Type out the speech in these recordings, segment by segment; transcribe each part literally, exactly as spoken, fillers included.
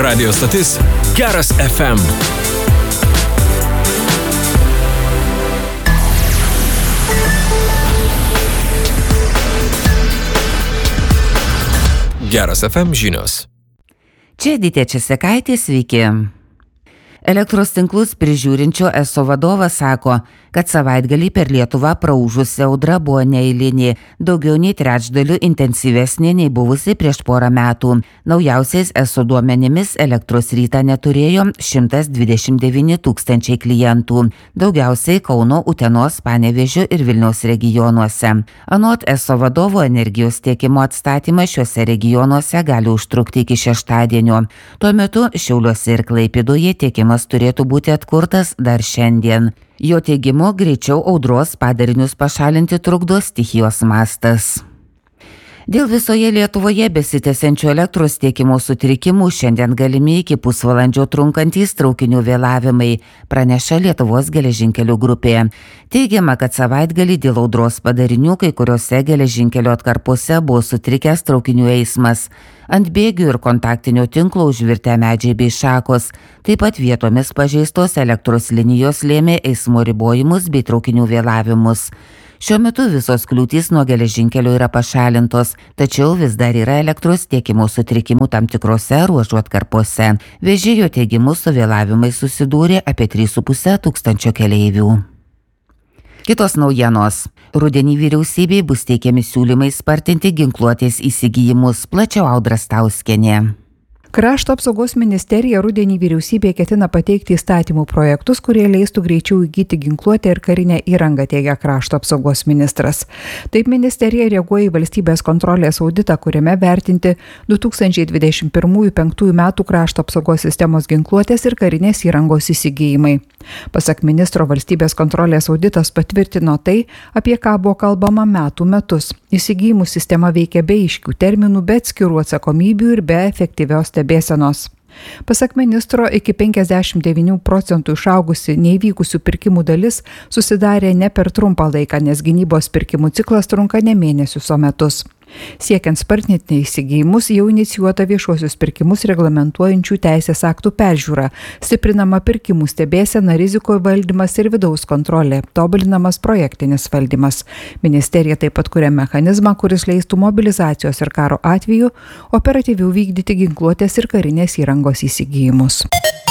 Radio stotis Geras F M. Geras F M žinios. Čia Editė Česekaitė, sveiki. Elektros tinklus prižiūrinčio eso vadovas sako, kad savaitgalį per Lietuvą praūžusi audra buvo neeilinė, daugiau nei trečdaliu intensyvesnė nei buvusi prieš porą metų. Naujausiais eso duomenimis elektros rytą neturėjo šimtas dvidešimt devyni tūkstančiai klientų, daugiausiai Kauno, Utenos, Panevėžio ir Vilniaus regionuose. Anot eso vadovo, energijos tiekimo atstatymas šiuose regionuose gali užtrukti iki šeštadienio. Tuo metu Šiauliuose ir Klaipėdoje tiekimas turėtų būti atkurtas dar šiandien. Jo teigimu, greičiau audros padarinius pašalinti trukdo stichijos mastas. Dėl visoje Lietuvoje besitęsiančių elektros tiekimo sutrikimų šiandien galimi iki pusvalandžio trunkantys traukinių vėlavimai, praneša Lietuvos geležinkelių grupė. Teigiama, kad savaitgalį dėl audros padarinių kai kuriuose geležinkelio atkarpose buvo sutrikęs traukinių eismas. Ant bėgių ir kontaktinio tinklo užvirtę medžiai bei šakos. Taip pat vietomis pažeistos elektros linijos lėmė eismo ribojimus bei traukinių vėlavimus. Šiuo metu visos kliūtys nuo geležinkelio yra pašalintos, tačiau vis dar yra elektros tiekimo sutrikimų tam tikrose ruožų atkarpose. Vežėjo teigimu su vėlavimais susidūrė apie trys su puse tūkstančio keleivių. Kitos naujienos. Rudenį vyriausybei bus teikiami siūlymai spartinti ginkluotės įsigijimus, plačiau Audra Stauskienė. Krašto apsaugos ministerija rudenį vyriausybė ketina pateikti įstatymų projektus, kurie leistų greičiau įgyti ginkluotę ir karinę įrangą, teigia krašto apsaugos ministras. Taip ministerija reaguoja į valstybės kontrolės auditą, kuriame vertinti du tūkstančiai dvidešimt pirmųjų penktųjų metų krašto apsaugos sistemos ginkluotės ir karinės įrangos įsigijimai. Pasak ministro, valstybės kontrolės auditas patvirtino tai, apie ką buvo kalbama metų metus. Įsigijimų sistema veikia be aiškių terminų, be atskirų atsakomybių ir be efektyvios stebėsenos. Pasak ministro, iki penkiasdešimt devynių procentų išaugusi neįvykusių pirkimų dalis susidarė ne per trumpą laiką, nes gynybos pirkimų ciklas trunka ne mėnesius, o metus. Siekiant spartinti įsigijimus, jau inicijuota viešuosius pirkimus reglamentuojančių teisės aktų peržiūra, stiprinama pirkimų stebėsena, rizikų valdymas ir vidaus kontrolė, tobulinamas projektinis valdymas. Ministerija taip pat kuria mechanizmą, kuris leistų mobilizacijos ir karo atveju operatyviau vykdyti ginkluotės ir karinės įrangos įsigijimus.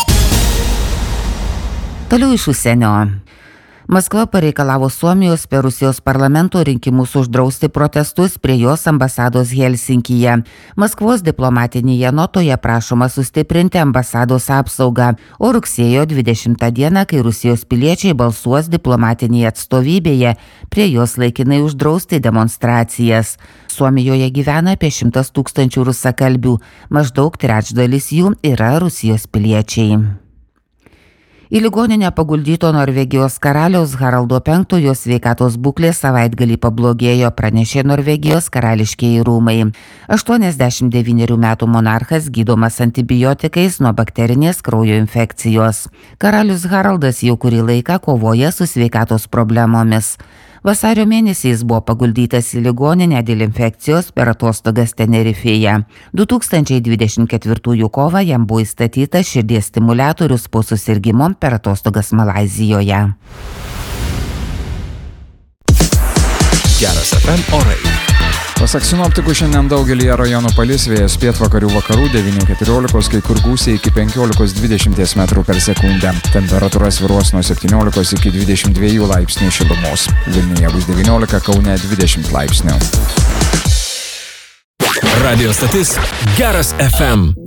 Toliau iš užsienio. Maskva pareikalavo Suomijos per Rusijos parlamento rinkimus uždrausti protestus prie jos ambasados Helsinkyje. Maskvos diplomatinėje notoje prašoma sustiprinti ambasados apsaugą, o rugsėjo dvidešimtą dieną, kai Rusijos piliečiai balsuos diplomatinėje atstovybėje, prie jos laikinai uždrausti demonstracijas. Suomijoje gyvena apie šimtas tūkstančių rusakalbių, maždaug trečdalis jų yra Rusijos piliečiai. Į ligoninę paguldyto Norvegijos karaliaus Haraldo penktojo sveikatos būklė savaitgalį pablogėjo, pranešė Norvegijos karališkieji rūmai. aštuoniasdešimt devynerių metų monarchas gydomas antibiotikais nuo bakterinės kraujo infekcijos. Karalius Haraldas jau kurį laiką kovoja su sveikatos problemomis. Vasario mėnesį jis buvo paguldytas į ligoninę dėl infekcijos per atostogas Tenerifėje. du tūkstančiai dvidešimt ketvirtųjų kovą jam buvo įstatytas širdies stimuliatorius po susirgimo per atostogas Malaizijoje. Geras F M orai. Pasak sinoptikų, šiandien daugelyje rajonų palis, vėjas pietvakarių vakarų devyni keturiolikos, kai kur gūsiai iki penkiolikos dvidešimt metrų per sekundę. Temperatūra svyruos nuo septyniolikos iki dvidešimt dviejų laipsnių šilumos. Vilniuje bus devyniolika, Kaune dvidešimt laipsnių. Radio stotis Geras F M.